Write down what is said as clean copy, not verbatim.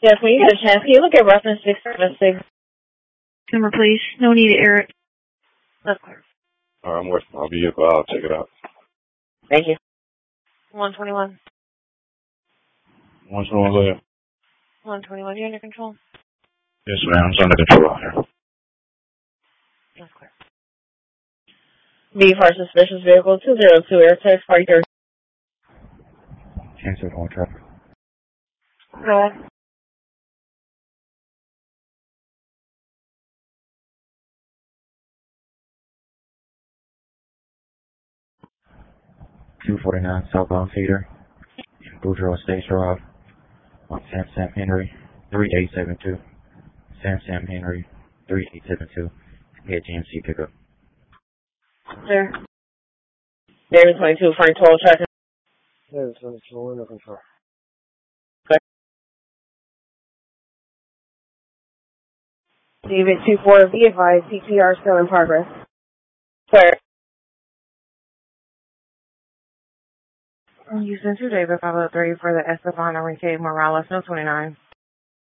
Yes, when you get a chance, can you look at reference 676? Number, please. No need to air it. That's clear. All right, I'm with you. I'll be here. I'll check it out. Thank you. 121. 121, go ahead. 121, you under control? Yes, ma'am. It's under control out here. That's clear. B for suspicious vehicle 202 air text 43. Cancel on traffic. Go ahead. $249 southbound feeder. Boudreaux Estates Drive. On Sam Henry, 3872. Sam Henry, 3872. Head GMC pickup. There. David 22, front toll traffic. David 22, under control. David 24, be advised, CPR still in progress. Clear. Houston 2, David 503 for the Estefan Enrique Morales, no 29.